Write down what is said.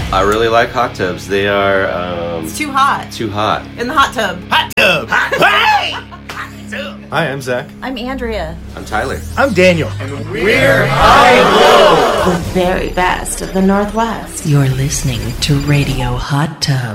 I really like hot tubs. They are, It's too hot. too hot. In the hot tub. Hot tub. Hey! Hi, I'm Zach. I'm Andrea. I'm Tyler. I'm Daniel. The very best of the Northwest. You're listening to Radio Hot Tub.